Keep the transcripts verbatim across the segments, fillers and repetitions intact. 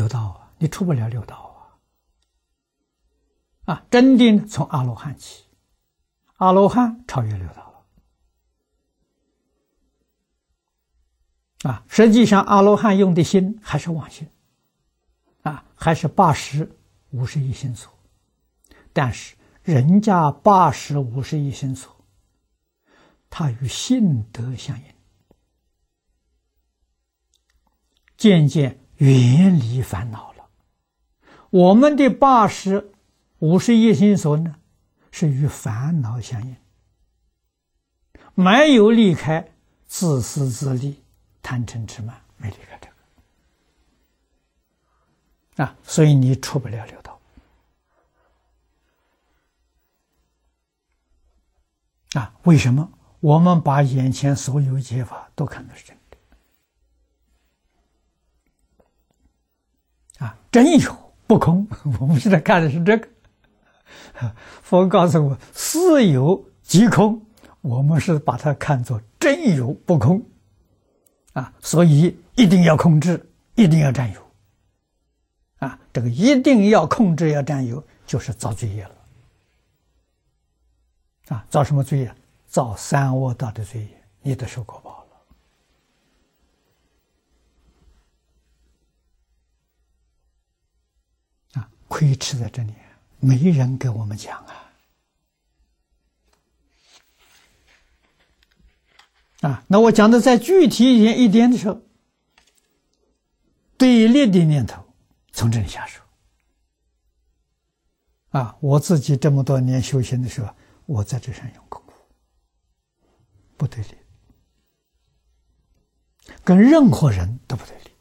六道啊，你出不了六道啊！啊，真定从阿罗汉起，阿罗汉超越六道了。啊，实际上阿罗汉用的心还是妄心，啊，还是八识五十一心所，但是人家八识五十一心所，它与性德相应，渐渐远离烦恼了。我们的八识五十一心所呢，是与烦恼相应，没有离开自私自利、贪嗔痴慢，没离开这个啊，所以你出不了六道啊。为什么？我们把眼前所有解法都看作是真的啊，真有不空。我们现在看的是这个。佛告诉我，似有即空，我们是把它看作真有不空啊，所以一定要控制，一定要占有啊。这个一定要控制要占有，就是造罪业了啊。造什么罪业？造三恶道的罪业，你得受果报了啊。亏吃在这里，没人给我们讲啊。啊，那我讲的再具体一点一点的时候，对立的念头从这里下手。啊，我自己这么多年修行的时候，我在这上用功夫，不对立，跟任何人都不对立。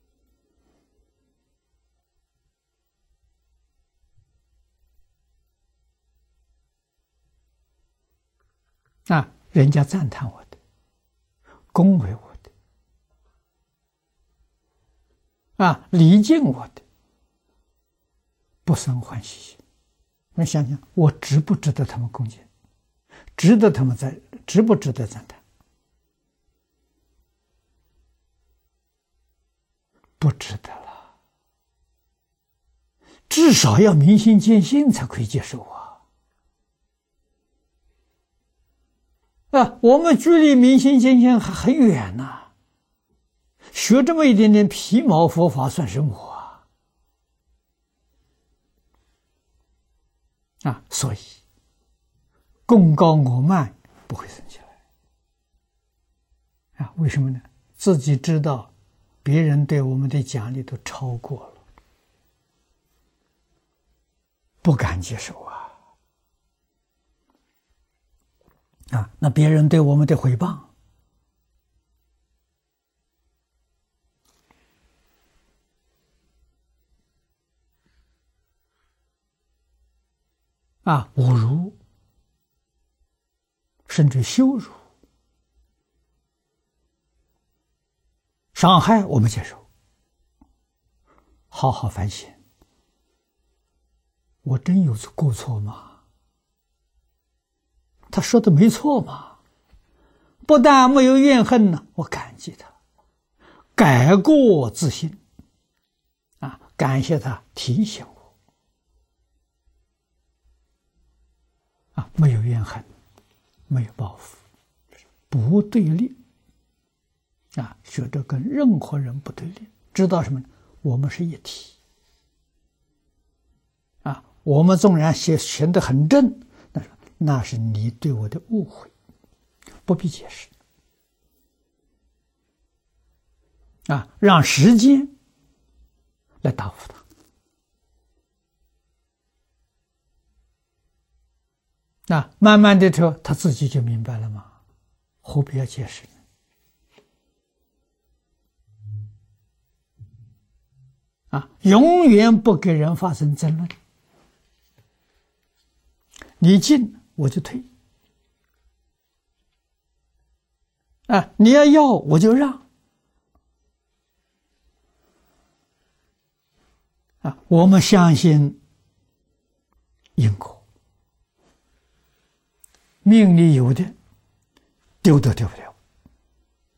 啊，人家赞叹我的，恭维我的，啊，礼敬我的，不生欢喜心。你想想，我值不值得他们恭敬？值得他们在，值不值得赞叹？不值得了。至少要明心见性才可以接受啊。啊，我们距离明心见性还很远呢、啊，学这么一点点皮毛佛法算什么啊？啊，所以功高我慢不会生起来啊？为什么呢？自己知道别人对我们的奖励都超过了，不敢接受啊。啊，那别人对我们的诽谤，啊，侮辱，甚至羞辱、伤害，我们接受，好好反省，我真有过错吗？他说的没错嘛，不但没有怨恨呢，我感激他，改过自新，啊，感谢他提醒我，啊，没有怨恨，没有报复，不对立，啊，学着跟任何人不对立，知道什么呢？我们是一体，啊，我们纵然学学得很正，那是那是你对我的误会，不必解释，啊，让时间来答复他。啊，慢慢的之后，他自己就明白了嘛，何必要解释呢？啊，永远不给人发生争论，你进我就退，啊，你要要我就让，啊，我们相信因果，命里有的丢都丢不了。